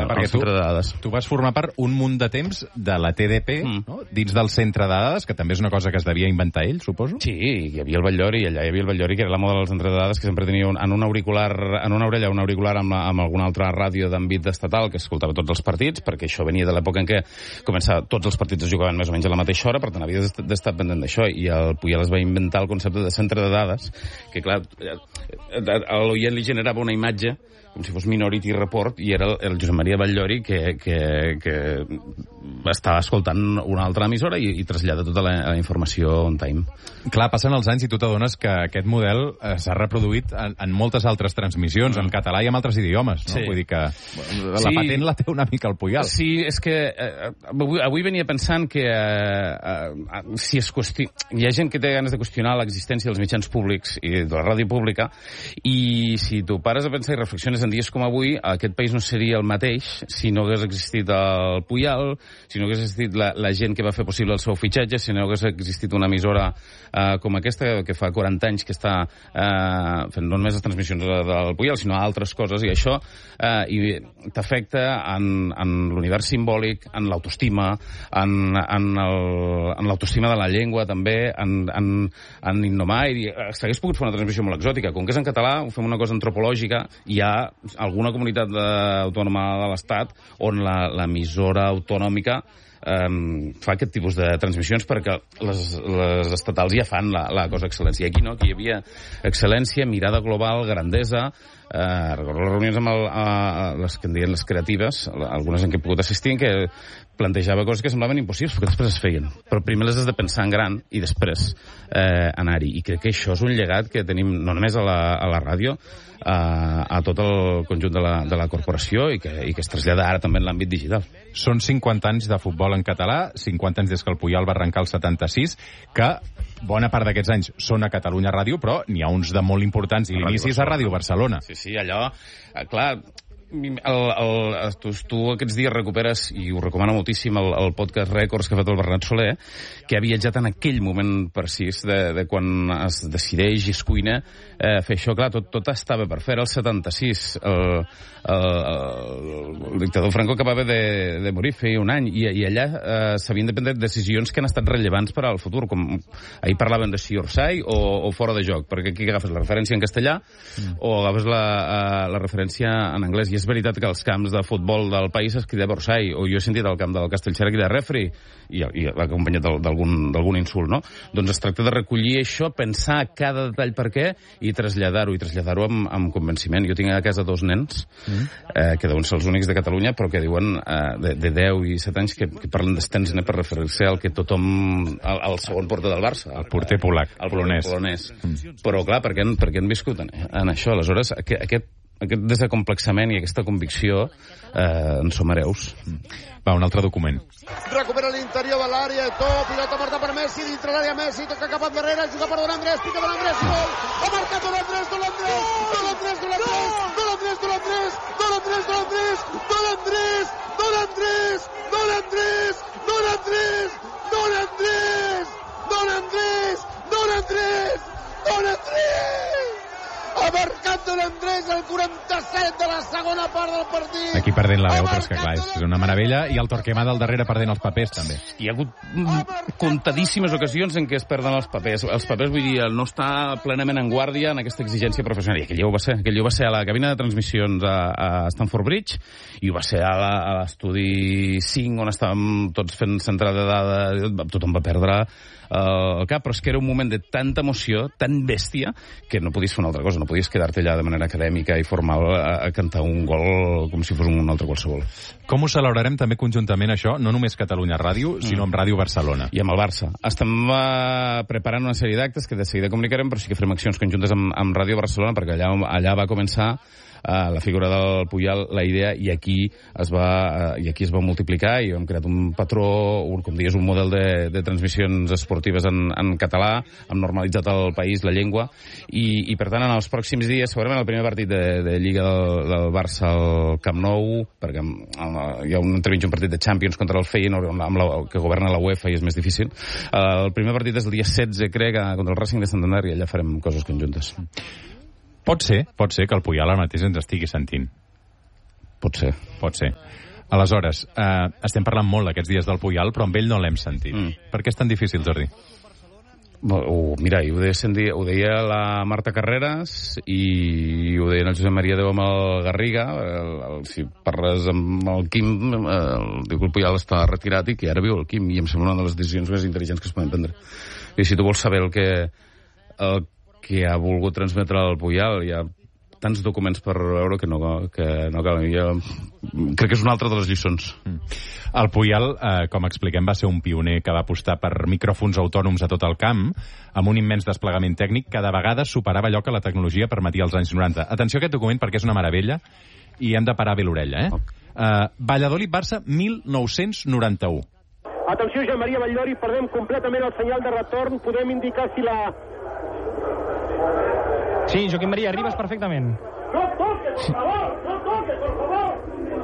al centre de dades. Tu vas formar part un munt de temps de la TDP, no? Dins del centre de dades, que també és una cosa que es devia inventar ell, suposo? Sí, hi havia el Batllori, allà hi havia el Batllori, que era l'amo del centre de dades, que sempre tenia en un auricular, en una orella, un auricular amb alguna altra ràdio d'àmbit estatal que escoltava tots els partits, perquè això venia de l'època en què tots els partits es jugaven més o menys a la mateixa hora, per tant havia d'estar pendent d'això, i el Puyol es va inventar el concepte de centre de dades, que clar, a l'oient li generava una imatge com si fos Minority Report, i era el Josep Maria Batllori que estava escoltant una altra emissora i trasllada tota la informació on time. Clar, passen els anys i tu t'adones que aquest model s'ha reproduït en moltes altres transmissions, en català i en altres idiomes, no? Sí. Vull dir que la patent la té una mica el Puyol. Sí, és que avui venia pensant que si hi ha gent que té ganes de qüestionar l'existència dels mitjans públics i de la ràdio pública, i si tu pares a pensar i reflexiones en dies com avui, aquest país no seria el mateix si no hagués existit el Puyol, si no hagués existit la gent que va fer possible el seu fitxatge, si no hagués existit una emissora com aquesta, que fa 40 anys que està fent no només les transmissions del Puyol, sinó altres coses, i això t'afecta en l'univers simbòlic, en l'autoestima, en l'autoestima de la llengua, també, en innomar, i s'hagués pogut fer una transmissió molt exòtica. Com que és en català, ho fem una cosa antropològica, hi ha alguna comunitat autònoma de l'Estat on l'emissora autonòmica fa aquest tipus de transmissions, perquè les estatals ja fan la cosa excel·lència. I aquí no, aquí hi havia excel·lència, mirada global, grandesa. Recordo les reunions amb les que en deien les creatives, algunes en què he pogut assistir, en què plantejava coses que semblaven impossibles, però que després es feien. Però primer les has de pensar en gran i després anar-hi. I crec que això és un llegat que tenim no només a la ràdio, a tot el conjunt de la corporació, i que es trasllada ara també en l'àmbit digital. Són 50 anys de futbol en català, 50 anys des que el Puyol va arrencar el 76, que bona part d'aquests anys són a Catalunya Ràdio, però n'hi ha uns de molt importants, i l'inici és a Ràdio Barcelona. Sí, allò, clar, tu aquests dies recuperes, i ho recomano moltíssim, el podcast Rècords que ha fet el Bernat Soler, que ha viatjat en aquell moment precís de quan es decideix i es cuina fer això. Clar, tot estava per fer. Era el 76. El dictador Franco acabava de morir, feia un any, i allà s'havien de prendre decisions que han estat rellevants per al futur, com ahir parlaven de si Orsay o fora de joc, perquè aquí agafes la referència en castellà o agafes la referència en anglès. I és veritat que els camps de futbol del país es crida Orsay, o jo he sentit el camp del Castellserà que de referee, i l'ha acompanyat d'algun insult, no? Doncs es tracta de recollir això, pensar cada detall per què, i traslladar-ho amb convenciment. Jo tinc a casa 2 nens, que deuen ser els únics de Catalunya, però que diuen de 10 i 7 anys que parlen d'Stensne per referir-se al que tothom, el segon porter del Barça. El porter polac, el polonès. Però clar, perquè han viscut en això. Aleshores, aquest desacomplexament i aquesta convicció en som hereus. Va, un altre document. Recupera l'interior de l'àrea, pilota marca per Messi, dintre l'àrea Messi, toca cap endarrere, juga per Don Andrés, pica Don Andrés, i gol! Ha marcat Don Andrés! Don Andrés! Don Andrés! Don Andrés! Don Andrés! Don Andrés! Don Andrés! Don Andrés! Don Andrés! Don Andrés! Don Andrés! Don Andrés! Don Andrés! Don Andrés! Don Andrés! Ha marcat Don Andrés al 47 de la segona part del partit. Aquí perdent la veu, però és que clar, és una meravella. I el Torquemada al darrere perdent els papers, també. Hi ha hagut comptadíssimes ocasions en què es perden els papers. Els papers, vull dir, no està plenament en guàrdia en aquesta exigència professional. I aquell ho va ser. Aquell ho va ser a la cabina de transmissions a Stamford Bridge, i ho va ser a l'estudi 5, on estàvem tots fent central de dades. Tothom va perdre el cap, però és que era un moment de tanta emoció, tan bèstia, que no podies fer una altra cosa, no podies quedar-te allà de manera acadèmica i formal a cantar un gol com si fos un altre qualsevol. Com ho celebrarem també conjuntament això, no només Catalunya Ràdio, sinó amb Ràdio Barcelona? I amb el Barça. Estem preparant una sèrie d'actes que de seguida comunicarem, però sí que farem accions conjuntes amb Ràdio Barcelona, perquè allà va començar la figura del Puyol, la idea, i aquí es va multiplicar, i hem creat un patró, com digues, un model de transmissions esportives en català, hem normalitzat al país la llengua, i per tant en els pròxims dies, segurament el primer partit de Lliga del Barça al Camp Nou, perquè hi ha un entremig, un partit de Champions contra el Feyenoord, que governa la UEFA i és més difícil. El primer partit és el dia 16, crec, contra el Racing de Santander, i allà farem coses conjuntes. Pot ser que el Puyol ara mateix ens estigui sentint. Pot ser. Aleshores, estem parlant molt aquests dies del Puyal, però amb ell no l'hem sentit. Per què és tan difícil, Jordi? Mira, ho deia la Marta Carreras i ho deia el Josep Maria Déu amb el Garriga. Si parles amb el Quim, diu que el Puyal està retirat i que ara viu el Quim, i em sembla una de les decisions més intel·ligents que es poden prendre. I si tu vols saber el que ha volgut transmetre el Puyal, hi ha tants documents per veure que no cal. Crec que és una altra de les lliçons. El Puyal, com expliquem, va ser un pioner que va apostar per micròfons autònoms a tot el camp, amb un immens desplegament tècnic que de vegades superava allò que la tecnologia permetia als anys 90. Atenció a aquest document perquè és una meravella i hem de parar bé l'orella. Valladolid-Barça, 1991. Atenció, Jean Maria Batllori, perdem completament el senyal de retorn. Podem indicar si la... Sí, Joaquim Maria, arribes perfectament. No toques, por favor! No toques, por favor!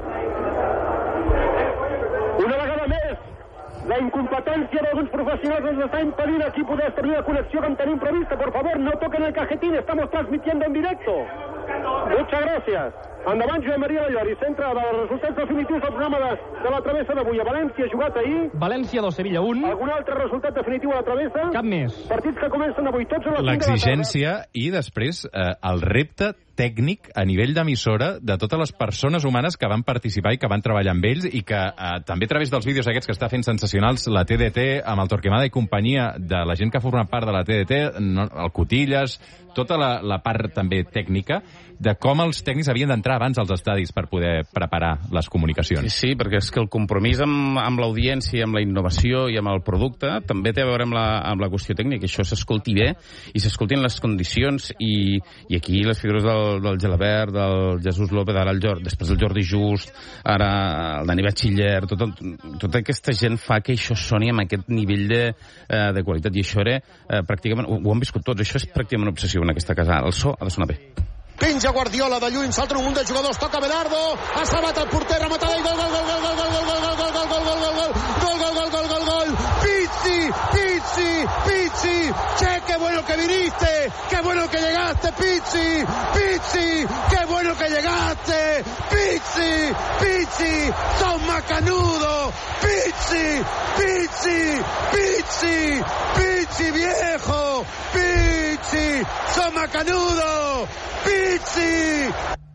Una vegada més, la incompetència d'alguns professionals ens està impedint aquí poder establir la connexió que en tenim prevista. Por favor, no toquen el cajetín, estamos transmitiendo en directo. Muchas gracias. Endavant, Joan Maria Batllori, centre dels resultats definitius del programa de la travessa d'avui. A València, jugat ahir. València 2, Sevilla 1. Algun altre resultat definitiu a la travessa? Cap més. Partits que comencen avui tots a les 5 de la tarda. L'exigència i després el repte tècnic a nivell d'emissora de totes les persones humanes que van participar i que van treballar amb ells i que també a través dels vídeos aquests que està fent sensacionals la TDT amb el Torquemada i companyia de la gent que ha format part de la TDT, el Cotillas, tota la part també tècnica de com els tècnics havien d'entrar abans als estadis per poder preparar les comunicacions. Sí, perquè és que el compromís amb l'audiència, amb la innovació i amb el producte també té a veure amb la qüestió tècnica. Això s'escolti bé i s'escoltin les condicions i aquí les figures del Gelabert, del Jesús López, ara després el Jordi Just, ara el Dani Batxiller, tota aquesta gent fa que això soni amb aquest nivell de qualitat, i això era pràcticament, ho han viscut tots, això és pràcticament obsessiu en aquesta casa, el so ha de sonar bé. Penja Guardiola de lluny, salta un munt de jugadors, toca Belardo, ha salvat el porter, rematada i gol, gol, gol, gol, gol, gol, gol, gol, gol, gol, gol, gol, gol, gol, gol, gol, gol, Pizzi, Pizzi, Pizzi, che, qué bueno que viniste, qué bueno que llegaste, Pizzi, Pizzi, qué bueno que llegaste, Pizzi, Pizzi, sos macanudo, Pizzi, Pizzi, Pizzi, Pizzi viejo, Pizzi, sos macanudo, Pizzi!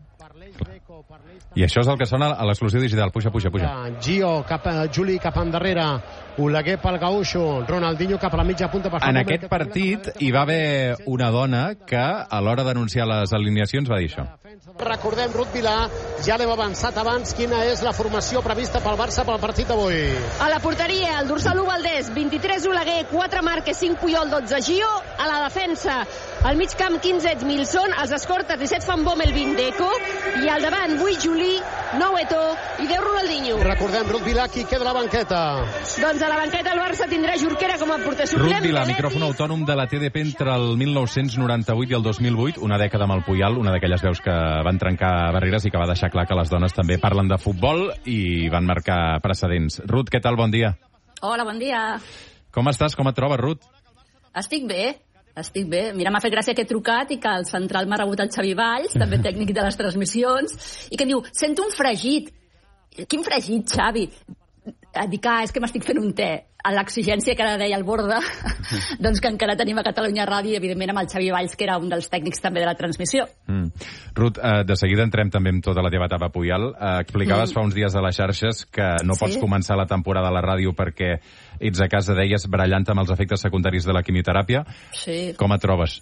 I això és el que sona a l'exclusiu digital. Puja, puja, puja. Gio, Juli cap endarrere, Oleguer pel Gaúcho, Ronaldinho cap a la mitja punta. En aquest partit hi va haver una dona que a l'hora d'anunciar les alineacions va dir això. Recordem, Ruth Vilà ja l'hem avançat abans, quina és la formació prevista pel Barça pel partit d'avui. A la porteria, el dorsal 1 Valdés, 23 Oleguer, 4 Márquez, 5 Puyol, 12 Gio. A la defensa, al mig camp 15 Edmilson, els escortes 17 Van Bommel, 20 Deco, i al davant 8 Juli, 9 Eto'o i 10 Ronaldinho. Recordem, Ruth Vilà, qui queda a la banqueta? Doncs a la banqueta el Barça tindrà Jorquera com a porter suplent. Ruth Vilà, micròfon autònom de la TDP entre el 1998 i el 2008, una dècada amb el Puyal, una d'aquelles veus que van trencar barreres i que va deixar clar que les dones també parlen de futbol i van marcar precedents. Ruth, què tal? Bon dia. Hola, bon dia. Com estàs? Com et trobes, Ruth? Estic bé. Mira, m'ha fet gràcia que he trucat i que al central m'ha rebut el Xavi Valls, també tècnic de les transmissions, i que em diu, sento un fregit. Quin fregit, Xavi? Dic, és que m'estic fent un te. A l'exigència que ara deia el Borda, doncs que encara tenim a Catalunya Ràdio i, evidentment, amb el Xavi Valls, que era un dels tècnics també de la transmissió. Ruth, de seguida entrem també amb tota la teva etapa Puyal. Explicaves fa uns dies a les xarxes que no pots començar la temporada a la ràdio perquè ets a casa, deies, barallant amb els efectes secundaris de la quimioteràpia. Sí. Com et trobes?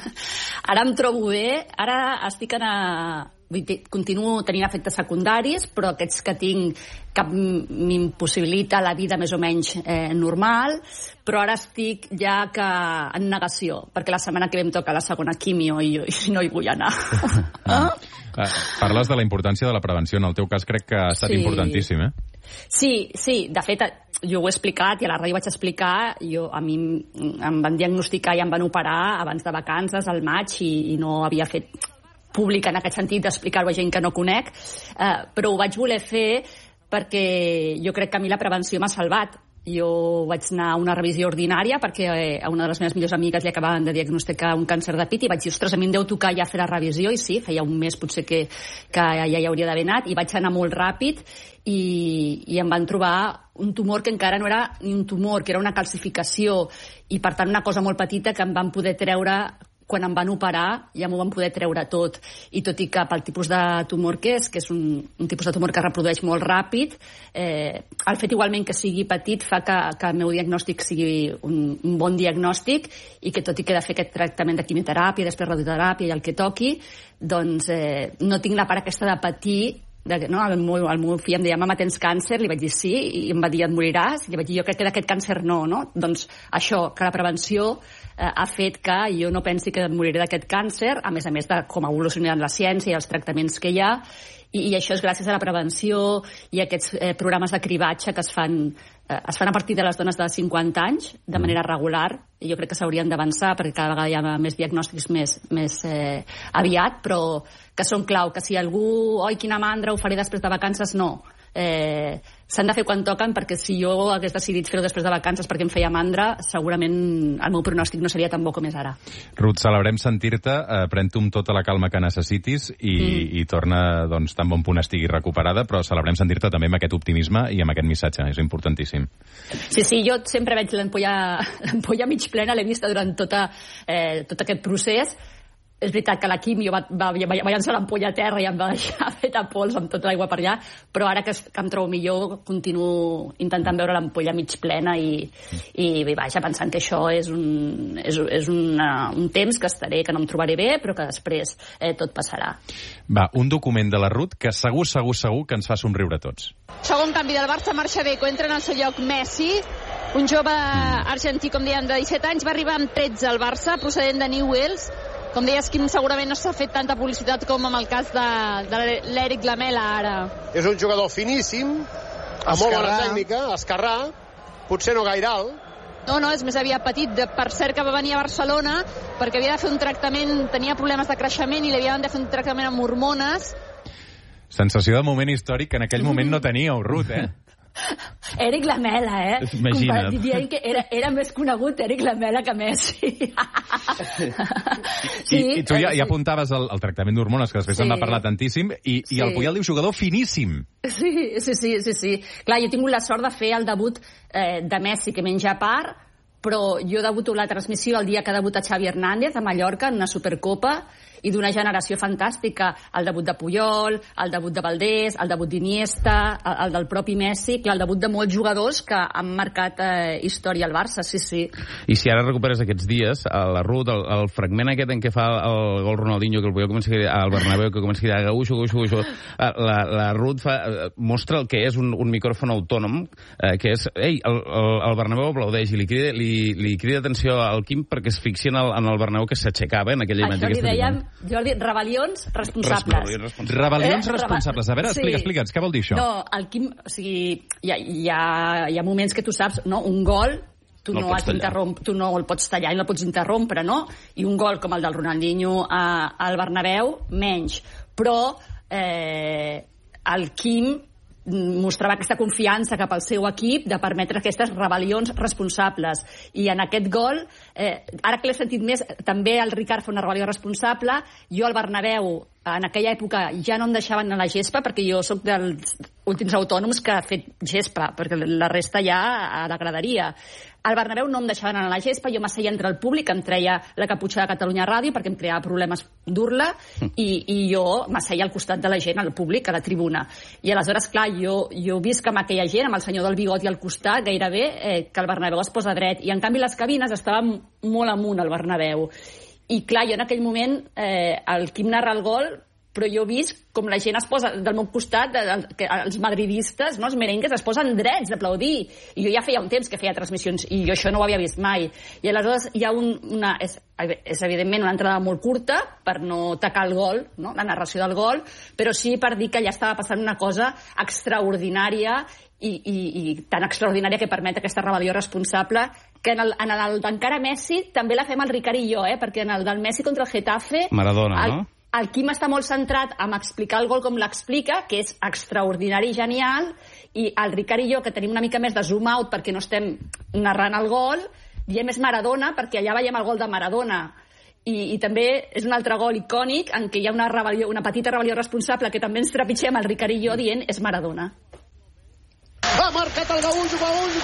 Ara em trobo bé. Ara estic continuo tenint efectes secundaris, però aquests que tinc cap m'impossibilita la vida més o menys normal, però ara estic ja que en negació, perquè la setmana que ve em toca la segona quimio i no hi vull anar. Parles de la importància de la prevenció. En el teu cas crec que ha estat importantíssim, Sí, de fet, jo ho he explicat i a la ràdio vaig explicar, a mi em van diagnosticar i em van operar abans de vacances, al maig, i no havia fet públic en aquest sentit d'explicar-ho a gent que no conec, però ho vaig voler fer perquè jo crec que a mi la prevenció m'ha salvat. jo vaig anar a una revisió ordinària perquè a una de les meves millors amigues li acabaven de diagnosticar un càncer de pit i vaig dir, ostres, a mi em deu tocar ja fer la revisió, i sí, feia un mes potser que ja hi hauria d'haver anat, i vaig anar molt ràpid i em van trobar un tumor que encara no era ni un tumor, que era una calcificació, i per tant una cosa molt petita que em van poder treure. Quan em van operar ja m'ho van poder treure tot, i tot i que pel tipus de tumor que és un tipus de tumor que es reprodueix molt ràpid, el fet igualment que sigui petit fa que el meu diagnòstic sigui un bon diagnòstic, i que tot i que he de fer aquest tractament de quimioteràpia, després radioteràpia i el que toqui, doncs no tinc la part aquesta de patir. No? El meu fill em deia, mama, tens càncer? Li vaig dir sí, i em va dir, et moriràs? I li vaig dir, jo crec que d'aquest càncer no? Doncs això, que la prevenció ha fet que jo no pensi que em moriré d'aquest càncer, a més de com ha evolucionat la ciència i els tractaments que hi ha, i això és gràcies a la prevenció i a aquests programes de cribatge que es fan a partir de les dones de 50 anys de manera regular, i jo crec que s'haurien d'avançar perquè cada vegada hi ha més diagnòstics més aviat, però que són clau, que si algú, oi, quina mandra, ho faré després de vacances, no. S'han de fer quan toquen, perquè si jo hagués decidit fer-ho després de vacances perquè em feia mandra, segurament el meu pronòstic no seria tan bo com és ara. Ruth, celebrem sentir-te, pren-t'ho amb tota la calma que necessitis i torna, doncs, tan bon punt estigui recuperada, però celebrem sentir-te també amb aquest optimisme i amb aquest missatge, és importantíssim. Sí, jo sempre veig l'ampolla mig plena, l'he vista durant tot aquest procés. És veritat que la Quim va llançar l'ampolla a terra i em va deixar feta pols amb tota l'aigua per allà, però ara que em trobo millor continuo intentant veure l'ampolla mig plena i vaja, pensant que això és un temps que estaré, que no em trobaré bé, però que després tot passarà. Va, un document de la Ruth que segur que ens fa somriure a tots. Segon canvi del Barça, marxa Deco, entra en el seu lloc Messi, un jove argentí, com dèiem, de 17 anys, va arribar amb 13 al Barça, procedent de Newell's. Com deies, Quim, segurament no s'ha fet tanta publicitat com en el cas de l'Eric Lamela ara. És un jugador finíssim, amb molt bona tècnica, esquerrà, potser no gaire alt. No, és més aviat petit. Per cert que va venir a Barcelona perquè havia de fer un tractament, tenia problemes de creixement i li havien de fer un tractament amb hormones. Sensació de moment històric que en aquell moment no teníeu, Ruth, Eric Lamela, Imagina't. Diria que era més conegut Eric Lamela que Messi. I tu ja apuntaves el tractament d'hormones, que després se'n va parlar tantíssim, i el Puyol diu jugador finíssim. Sí. Clar, jo he tingut la sort de fer el debut de Messi, que menja a part, però jo debuto la transmissió el dia que debuta Xavi Hernández a Mallorca en una Supercopa, i d'una generació fantàstica, el debut de Puyol, el debut de Valdés, el debut d'Iniesta, el del propi Messi, el debut de molts jugadors que han marcat història al Barça, sí. I si ara recuperes aquests dies, la Ruth, el fragment aquest en què fa el gol Ronaldinho, que el Puyol comença a dir al Bernabéu, que comença a dir gaúxo, la Ruth mostra el que és un micròfon autònom, que és, el Bernabéu aplaudeix i li crida atenció al Quim perquè es fixi en el Bernabéu que s'aixecava en aquella imatge. Això li dèiem, Jordi, rebel·lions responsables. Rebel·lions responsables. A veure, explica'ns, què vol dir això? No, el Quim, o sigui, hi ha moments que tu saps, no? Un gol, tu no el pots tallar i no el pots interrompre, no? I un gol com el del Ronaldinho al Bernabéu, menys. Però el Quim mostrava aquesta confiança cap al seu equip de permetre aquestes rebel·lions responsables. I en aquest gol, ara que l'he sentit més, també el Ricard fa una rebel·lió responsable. Jo al Bernabéu, en aquella època, ja no em deixaven a la gespa, perquè jo sóc dels últims autònoms que ha fet gespa, perquè la resta ja a la graderia. Al Bernabéu no em deixaven anar a la gespa, jo m'asseia entre el públic, em treia la caputxa de Catalunya Ràdio perquè em creava problemes dur-la, i jo m'asseia al costat de la gent, al públic, a la tribuna. I aleshores, clar, jo visc amb aquella gent, amb el senyor del bigoti al costat, gairebé, que el Bernabéu es posa dret. I en canvi les cabines estaven molt amunt al Bernabéu. I clar, jo en aquell moment, el Quim narra el gol, però jo he vist com la gent es posa del meu costat, els madridistes, no, els merengues, es posen drets d'aplaudir. I jo ja feia un temps que feia transmissions i jo això no ho havia vist mai. I aleshores hi ha és evidentment una entrada molt curta per no tacar el gol, no? La narració del gol, però sí per dir que ja estava passant una cosa extraordinària i tan extraordinària que permet aquesta rebel·lió responsable, que en el d'encara Messi també la fem el Ricard i jo, perquè en el del Messi contra el Getafe... Maradona, no? el Quim està molt centrat en explicar el gol com l'explica, que és extraordinari i genial, i el Ricard i jo, que tenim una mica més de zoom out perquè no estem narrant el gol, diem és Maradona perquè allà veiem el gol de Maradona. I també és un altre gol icònic en què hi ha una petita rebel·lió responsable que també ens trepitgem el Ricard i jo dient és Maradona. Ha marcat el Gaúcho,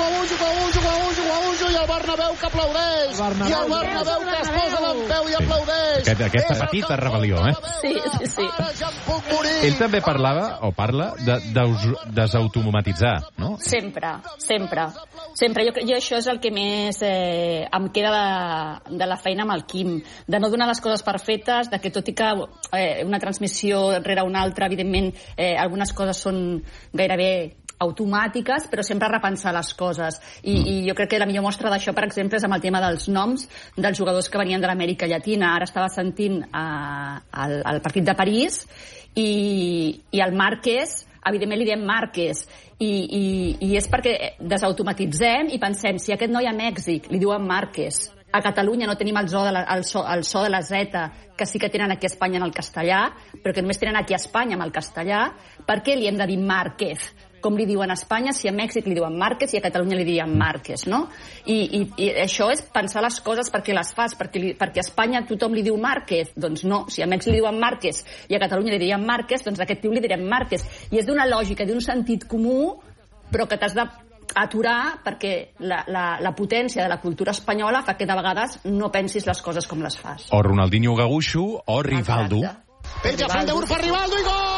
i el Bernabéu que aplaudeix. I el Bernabéu que es posa d'empeu i aplaudeix. Aquesta petita rebel·lió, Sí. Ell també parlava, o parla, de desautomatitzar, no? Sempre. Jo això és el que més em queda de la feina amb el Quim, de no donar les coses perfetes, de que tot i que una transmissió rere una altra, evidentment, algunes coses són gairebé automàtiques, però sempre repensar les coses. I jo crec que la millor mostra d'això, per exemple, és amb el tema dels noms dels jugadors que venien de l'Amèrica Llatina. Ara estava sentint el partit de París i el Márquez, evidentment li diem Márquez, i és perquè desautomatitzem i pensem, si aquest noi a Mèxic li diuen Márquez, a Catalunya no tenim el so de la Z, que sí que tenen aquí a Espanya en el castellà, però que només tenen aquí a Espanya amb el castellà, per què li hem de dir Márquez? Com li diuen a Espanya, si a Mèxic li diuen Márquez i a Catalunya li diuen Márquez, no? I això és pensar les coses perquè les fas, perquè a Espanya tothom li diu Márquez, doncs no, si a Mèxic li diuen Márquez i a Catalunya li diuen Márquez, doncs a aquest tio li direm Márquez. I és d'una lògica, d'un sentit comú, però que t'has d'aturar perquè la potència de la cultura espanyola fa que de vegades no pensis les coses com les fas. O Ronaldinho Gaúcho o Rivaldo. Penja Fran de Boer per Rivaldo i gol!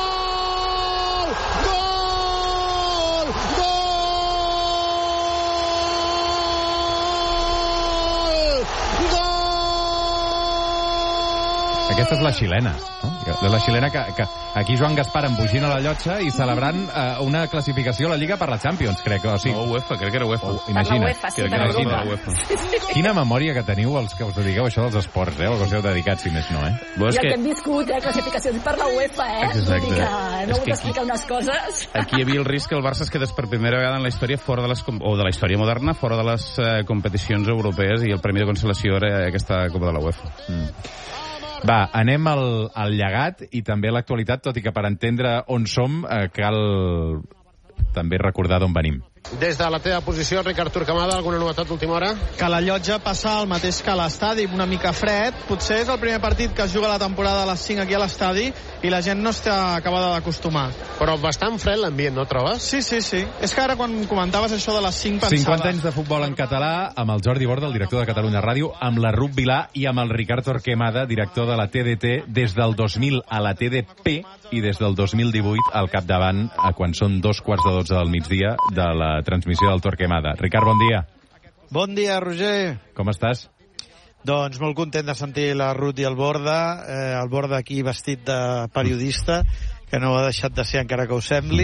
Aquesta és la xilena, no? La xilena que aquí Joan Gaspar embogint a la llotja i celebrant una classificació a la Lliga per la Champions, crec. O sigui, UEFA, crec que era UEFA. Imagina't. UEFA, sí, per UEFA. Quina memòria que teniu els que us dediqueu a això dels esports, o que us heu dedicat, si més no, I el que hem viscut, classificacions per la UEFA, Exacte. Vull dir que no vull explicar unes coses. Aquí hi havia el risc que el Barça es quedés per primera vegada en la història fora de la història moderna, fora de les competicions europees, i el premi de consolació era aquesta Copa de la UEFA. Va, anem al llegat i també a l'actualitat, tot i que per entendre on som cal també recordar d'on venim. Des de la teva posició, Ricard Turquemada, alguna novetat d'última hora? Que la Llotja passa el mateix que l'estadi, una mica fred. Potser és el primer partit que es juga la temporada a les 5 aquí a l'estadi i la gent no està acabada d'acostumar. Però bastant fred l'ambient, no trobes? Sí. És que ara quan comentaves això de les 5 pensava... 50 anys de futbol en català, amb el Jordi Borda, el director de Catalunya Ràdio, amb la Ruth Vilà i amb el Ricard Torquemada, director de la TDT, des del 2000 a la TDP i des del 2018 al capdavant, quan són 2:15 del migdia, de la transmissió del Torquemada. Ricard, bon dia. Bon dia, Roger. Com estàs? Doncs molt content de sentir la Ruth i el Borda aquí vestit de periodista, que no ha deixat de ser encara que ho sembli,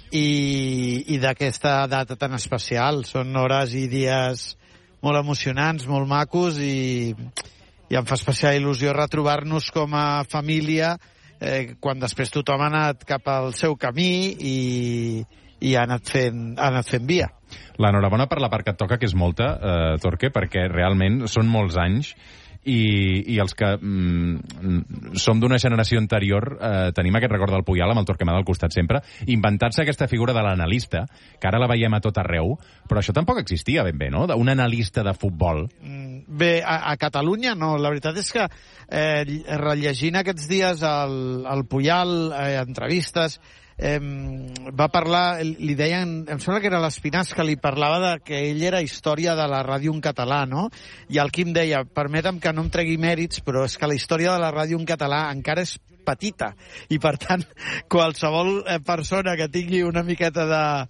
i d'aquesta data tan especial. Són hores i dies molt emocionants, molt macos, i em fa especial il·lusió retrobar-nos com a família quan després tothom ha anat cap al seu camí i ha anat fent via. L'enhorabona per la part que et toca, que és molta, Torque, perquè realment són molts anys i els que som d'una generació anterior tenim aquest record del Puyal amb el Torquemada al costat sempre, inventant-se aquesta figura de l'analista, que ara la veiem a tot arreu, però això tampoc existia ben bé, no?, d'un analista de futbol. Bé, a Catalunya no, la veritat és que rellegint aquests dies el Puyal, entrevistes, va parlar, li deien, em sembla que era l'Espinàs que li parlava de que ell era història de la ràdio en català, no? I el Quim deia, permetem que no em tregui mèrits, però és que la història de la ràdio en català encara és petita, i per tant qualsevol persona que tingui una miqueta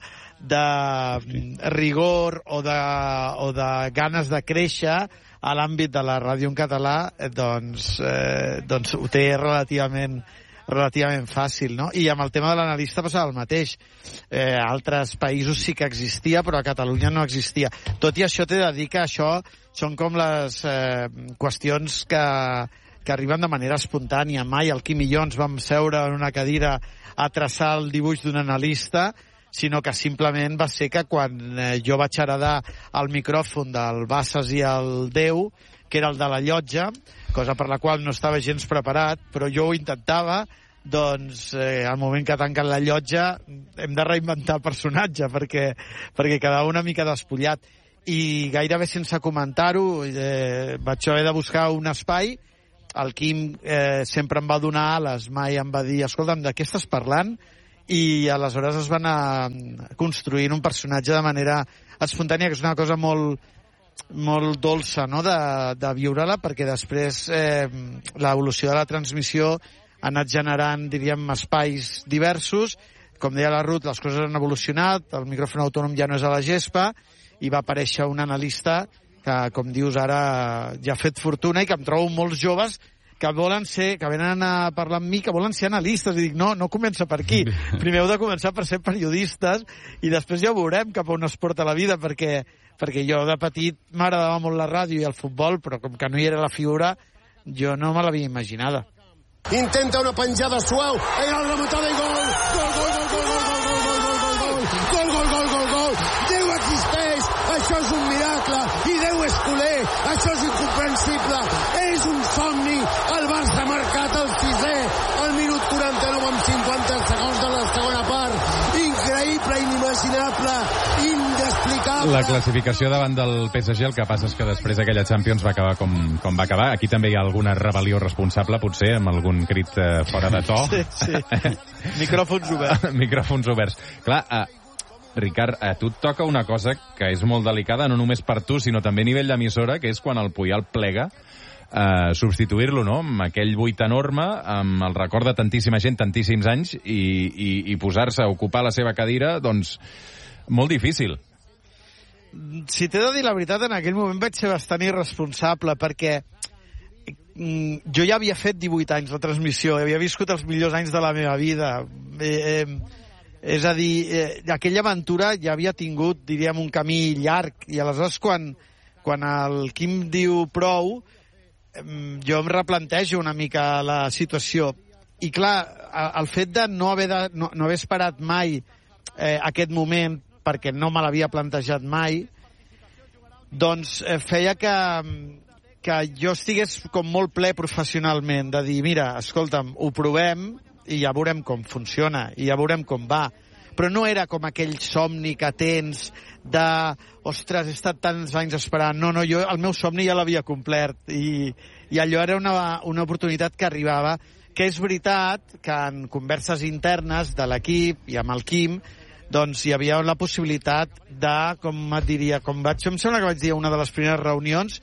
de rigor o de ganes de créixer a l'àmbit de la ràdio en català, doncs ho té relativament fàcil, no? I amb el tema de l'analista passava el mateix. Altres països sí que existia, però a Catalunya no existia. Tot i això, t'he de dir que això són com les qüestions que arriben de manera espontània. Mai el Quim i jo ens vam seure en una cadira a traçar el dibuix d'un analista, sinó que simplement va ser que quan jo vaig heredar el micròfon del Bassas i el Déu, que era el de la llotja, cosa per la qual no estava gens preparat, però jo ho intentava. Doncs al moment que tanquen la llotja hem de reinventar el personatge perquè quedava una mica despullat, i gairebé sense comentar-ho vaig haver de buscar un espai. El Quim sempre em va donar ales, mai em va dir escolta'm, de què estàs parlant? I aleshores es va anar construint un personatge de manera espontània, que és una cosa molt dolça, no?, de viure-la, perquè després l'evolució de la transmissió ha anat generant, diríem, espais diversos. Com deia la Ruth, les coses han evolucionat, el micròfon autònom ja no és a la gespa, i va aparèixer un analista que, com dius, ara ja ha fet fortuna, i que em trobo molts joves que venen a parlar amb mi, que volen ser analistes, i dic, no comença per aquí. Primer heu de començar per ser periodistes, i després ja veurem cap a on es porta la vida, perquè jo de petit m'agradava molt la ràdio i el futbol, però com que no hi era la figura, jo no me l'havia imaginada. Intenta una penjada suau, era la rematada i gol! Gol! Déu existeix! Això és un miracle! I Déu és culer! Això és incomprensible! És un somni! El Barça ha marcat el 6è al minut 49 amb 50 segons de la segona part. Increïble, inimaginable, inexplicable. La classificació davant del PSG, el que passa és que després aquella Champions va acabar com va acabar. Aquí també hi ha alguna rebel·lió responsable, potser, amb algun crit fora de to. Sí. Micròfons oberts. Micròfons oberts. Clar, Ricard, a tu et toca una cosa que és molt delicada, no només per tu, sinó també a nivell d'emissora, que és quan el Puyal plega, substituir-lo, no?, amb aquell buit enorme, amb el record de tantíssima gent, tantíssims anys, i posar-se a ocupar la seva cadira, doncs, molt difícil. Si t'he de dir la veritat, en aquell moment vaig ser bastant irresponsable, perquè jo ja havia fet 18 anys de transmissió, havia viscut els millors anys de la meva vida. És a dir, aquella aventura ja havia tingut, diríem, un camí llarg, i aleshores quan el Quim diu prou, jo em replantejo una mica la situació. I clar, el fet de no haver esperat mai aquest moment, perquè no me l'havia plantejat mai, doncs feia que jo estigués com molt ple professionalment, de dir, mira, escolta'm, ho provem i ja veurem com funciona, i ja veurem com va. Però no era com aquell somni que tens de, ostres, he estat tants anys esperant. No, jo el meu somni ja l'havia complert, i allò era una oportunitat que arribava, que és veritat que en converses internes de l'equip i amb el Quim, doncs hi havia la possibilitat de, com et diria, em sembla que vaig dir a una de les primeres reunions,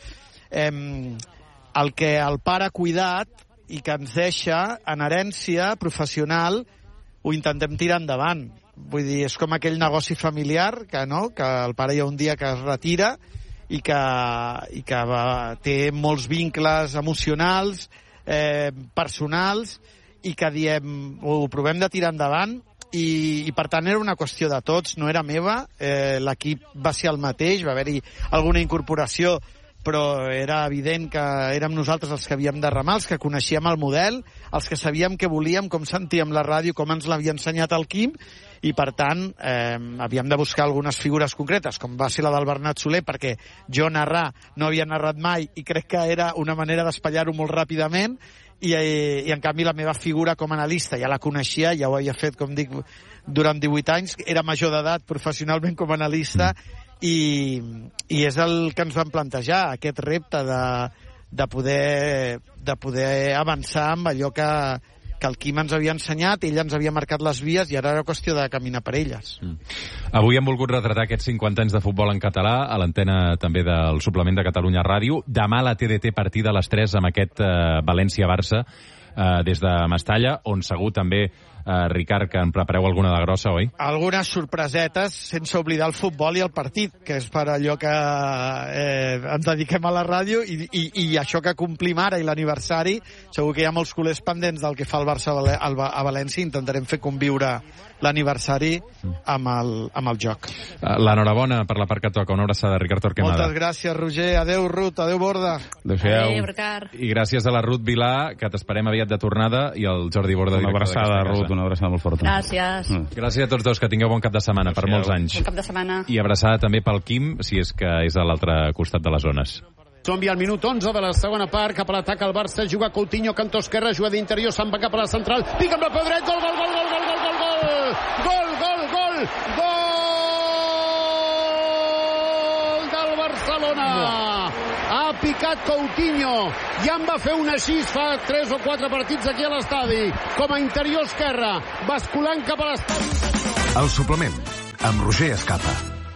el que el pare ha cuidat i que ens deixa en herència professional, ho intentem tirar endavant. Vull dir, és com aquell negoci familiar que el pare hi ha un dia que es retira i que té molts vincles emocionals, personals, i que diem, ho provem de tirar endavant, i per tant era una qüestió de tots, no era meva. L'equip va ser el mateix, va haver-hi alguna incorporació, però era evident que érem nosaltres els que havíem de remar, els que coneixíem el model, els que sabíem què volíem, com sentíem la ràdio, com ens l'havia ensenyat el Quim, i per tant havíem de buscar algunes figures concretes, com va ser la del Bernat Soler, perquè jo narrar no havia narrat mai, i crec que era una manera d'espatllar-ho molt ràpidament, i en canvi la meva figura com a analista ja la coneixia, ja ho havia fet, com dic, durant 18 anys, era major d'edat professionalment com a analista, i és el que ens vam plantejar, aquest repte de poder avançar amb allò que el Quim ens havia ensenyat, ell ens havia marcat les vies, i ara era qüestió de caminar per elles. Avui hem volgut retratar aquests 50 anys de futbol en català, a l'antena també del suplement de Catalunya Ràdio. Demà la TDT partida a les 3 amb aquest València-Barça des de Mestalla, on segur també, Ricard, que en prepareu alguna de grossa, oi? Algunes sorpresetes, sense oblidar el futbol i el partit, que és per allò que ens dediquem a la ràdio, i això que complim ara, i l'aniversari, segur que hi ha molts culers pendents del que fa el Barça a València, intentarem fer conviure l'aniversari amb el joc. L'enhorabona per la part que toca. Una abraçada, Ricard Torquemada. Moltes gràcies, Roger. Adéu, Ruth. Adéu, Borda. Adéu, Ricard. I gràcies a la Ruth Vilà, que t'esperem aviat de tornada, i al Jordi Borda. Una abraçada, Ruth, una abraçada molt forta. Gràcies. Gràcies a tots dos, que tingueu bon cap de setmana, per molts anys. Bon cap de setmana. I abraçada també pel Quim, si és que és a l'altre costat de les zones. Som al minut 11 de la segona part, cap a l'atac al Barça, juga Coutinho, cantó esquerre, juga d'interior, se'n va cap a la central, pica amb la peu dret, gol, gol, gol, gol, gol, gol, gol, gol, gol, gol, gol del Barcelona. Ha picat Coutinho, ja en va fer una així fa 3 o 4 partits aquí a l'estadi, com a interior esquerre, basculant cap a l'estadi. El suplement, amb Roger Escapa.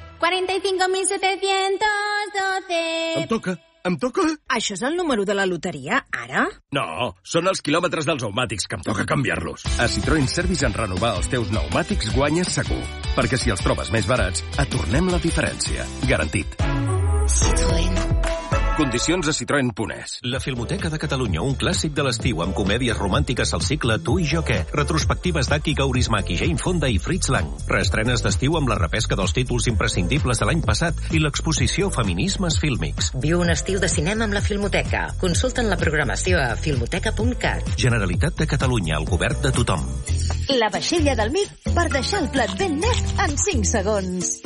45.712. Em toca? Això és el número de la loteria, ara? No, són els quilòmetres dels pneumàtics, que em toca canviar-los. A Citroën Service en renovar els teus pneumàtics guanyes segur. Perquè si els trobes més barats, et tornem la diferència. Garantit. Citroën. Condicions a Citroën.es. La Filmoteca de Catalunya, un clàssic de l'estiu amb comèdies romàntiques al cicle Tu i jo què, retrospectives d'Aki Kaurismäki, Jane Fonda i Fritz Lang, reestrenes d'estiu amb la repesca dels títols imprescindibles de l'any passat i l'exposició Feminismes Fílmics. Viu un estiu de cinema amb la Filmoteca. Consulta'n la programació a filmoteca.cat. Generalitat de Catalunya, el govern de tothom. La vaixella del MIC per deixar el plat ben net en 5 segons.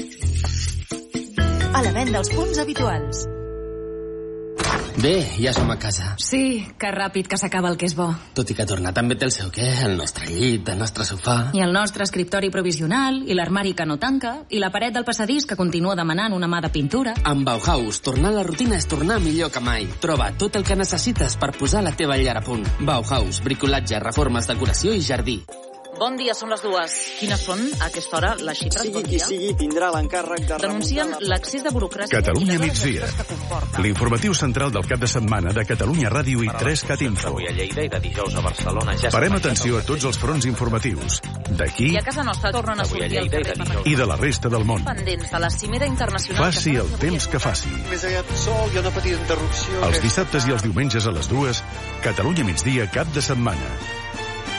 A la venda als punts habituals. Bé, ja som a casa. Sí, que ràpid que s'acaba el que és bo. Tot i que tornar també té el seu què, el nostre llit, el nostre sofà... I el nostre escriptori provisional, i l'armari que no tanca, i la paret del passadís que continua demanant una mà de pintura. Amb Bauhaus, tornar a la rutina és tornar millor que mai. Troba tot el que necessites per posar la teva llar a punt. Bauhaus, bricolatge, reformes, decoració i jardí. Bon dia, són les 2. Quines són, a aquesta hora, les xifres? Sigui qui sigui, tindrà l'encàrrec de... Denuncien l'accés de burocràcia... Catalunya migdia. L'informatiu central del cap de setmana de Catalunya Ràdio i 3CAT Info. Avui a Lleida i de dijous a Barcelona ja... Parem atenció a tots els fronts informatius. D'aquí... I a casa nostra tornen a sortir al carrer i de la resta del món. Pendents de la cimera internacional... Faci el temps que faci. Més aviat sol i una petita interrupció... Els dissabtes i els diumenges a les 2, Catalunya migdia cap de setmana.